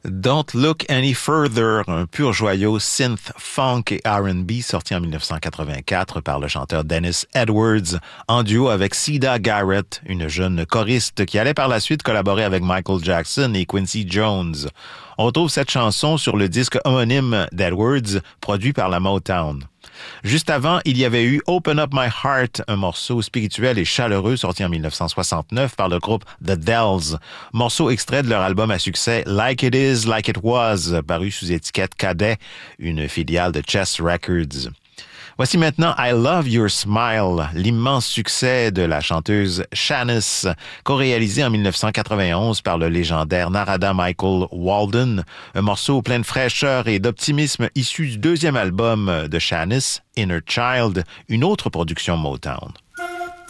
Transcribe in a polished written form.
Don't Look Any Further, un pur joyau synth, funk et R&B sorti en 1984 par le chanteur Dennis Edwards en duo avec Sida Garrett, une jeune choriste qui allait par la suite collaborer avec Michael Jackson et Quincy Jones. On retrouve cette chanson sur le disque homonyme d'Edwards, produit par la Motown. Juste avant, il y avait eu Open Up My Heart, un morceau spirituel et chaleureux sorti en 1969 par le groupe The Dells, morceau extrait de leur album à succès Like It Is, Like It Was, paru sous étiquette Cadet, une filiale de Chess Records. Voici maintenant I Love Your Smile, l'immense succès de la chanteuse Shanice, co-réalisé en 1991 par le légendaire Narada Michael Walden, un morceau plein de fraîcheur et d'optimisme issu du deuxième album de Shanice, Inner Child, une autre production Motown.